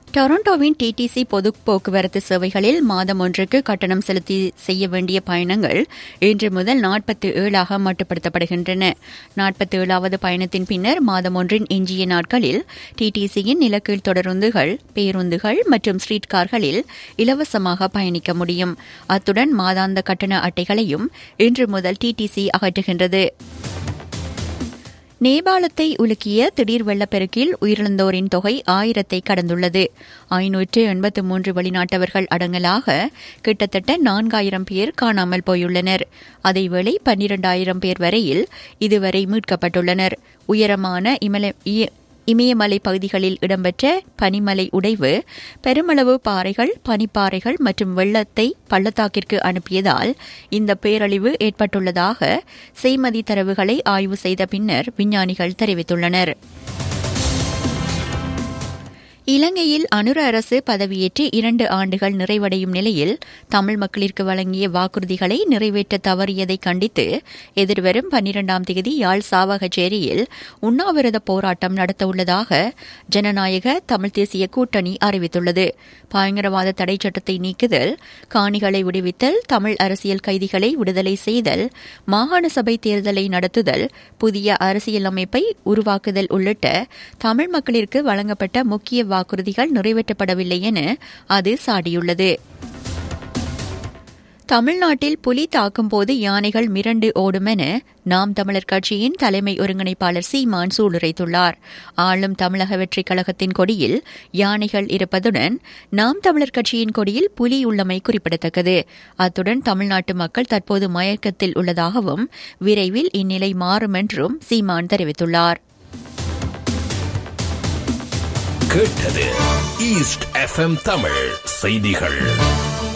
டொரண்டோவின் DTC பொது போக்குவரத்து சேவைகளில் மாதம் ஒன்றுக்கு கட்டணம் செலுத்தி செய்ய வேண்டிய பயணங்கள் இன்று முதல் 47 மட்டுப்படுத்தப்படுகின்றன. 47வது பயணத்தின் பின்னர் மாதம் ஒன்றின் எஞ்சிய நாட்களில் டிடிசியின் நிலக்கீழ் தொடருந்துகள், பேருந்துகள் மற்றும் ஸ்ட்ரீட் கார்களில் இலவசமாக பயணிக்க முடியும். அத்துடன் மாதாந்த கட்டண அட்டைகளையும் இன்று முதல் டிடிசி அகற்றுகின்றது. நேபாளத்தை உலுக்கிய திடீர் வெள்ளப்பெருக்கில் உயிரிழந்தோரின் தொகை 1000 கடந்துள்ளது. 583 வெளிநாட்டவர்கள் அடங்கலாக கிட்டத்தட்ட 4000 பேர் காணாமல் போயுள்ளனர். அதேவேளை 12000 பேர் வரையில் இதுவரை மீட்கப்பட்டுள்ளனர். உயரமான இமயமலை பகுதிகளில் இடம்பெற்ற பனிமலை உடைவு பெருமளவு பாறைகள், பனிப்பாறைகள் மற்றும் வெள்ளத்தை பள்ளத்தாக்கிற்கு அனுப்பியதால் இந்த பேரழிவு ஏற்பட்டுள்ளதாக செய்மதி தரவுகளை ஆய்வு செய்த பின்னர் விஞ்ஞானிகள் தெரிவித்துள்ளனர். இலங்கையில் அனுர அரசு பதவியேற்று 2 ஆண்டுகள் நிறைவடையும் நிலையில் தமிழ் மக்களிற்கு வழங்கிய வாக்குறுதிகளை நிறைவேற்ற தவறியதை கண்டித்து எதிர்வரும் 12ஆம் தேதி யாழ் சாவகச்சேரியில் உண்ணாவிரத போராட்டம் நடத்தவுள்ளதாக ஜனநாயக தமிழ் தேசிய கூட்டணி அறிவித்துள்ளது. பயங்கரவாத தடை சட்டத்தை நீக்குதல், காணிகளை விடுவித்தல், தமிழ் அரசியல் கைதிகளை விடுதலை செய்தல், மாகாண சபை தேர்தலை நடத்துதல், புதிய அரசியல் அமைப்பை உருவாக்குதல் உள்ளிட்ட தமிழ் மக்களிற்கு வழங்கப்பட்ட முக்கிய வாக்குறுதிகள் நிறைவேற்றப்படவில்லை என அது சாடியுள்ளது. தமிழ்நாட்டில் புலி தாக்கும்போது யானைகள் மிரண்டு ஓடும் என நாம் தமிழர் கட்சியின் தலைமை ஒருங்கிணைப்பாளர் சீமான் சூளுரைத்துள்ளார். ஆளும் தமிழக வெற்றிக் கழகத்தின் கொடியில் யானைகள் இருப்பதுடன் நாம் தமிழர் கட்சியின் கொடியில் புலி உள்ளமை குறிப்பிடத்தக்கது. அத்துடன் தமிழ்நாட்டு மக்கள் தற்போது மயக்கத்தில் உள்ளதாகவும் விரைவில் இந்நிலை மாறும் என்றும் சீமான் தெரிவித்துள்ளார். கேட்டது ஈஸ்ட் எஃப்எம் தமிழ் செய்திகள்.